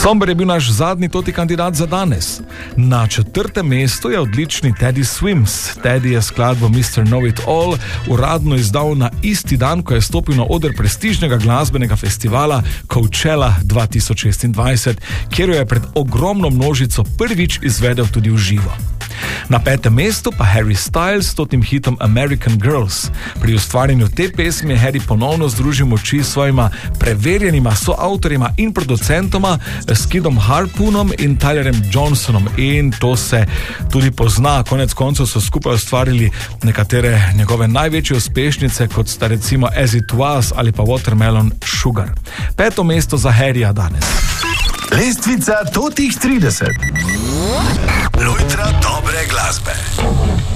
Somber je bil naš zadnji toti kandidat za danes. Na 4. mestu je odlični Teddy Swims. Teddy je skladbo Mr. Know It All uradno izdal na isti dan, ko je stopil na oder prestižnega glasbenega festivala Coachella 2026, kjer jo je pred ogromno množico prvič izvedel tudi v živo. Na 5. mestu pa Harry Styles s totim hitom American Girls. Pri ustvarjanju te pesmi je Harry ponovno združil moči s svojima preverjenima soavtorima in producentoma Skidom Harpoonom in Tylerem Johnsonom, in to se tudi pozna. Konec koncev so skupaj ustvarili nekatere njegove največje uspešnice, kot sta recimo As It Was ali pa Watermelon Sugar. 5. mesto za Harryja danes. Lestvica totih 30. Lojtra dobre glasbe.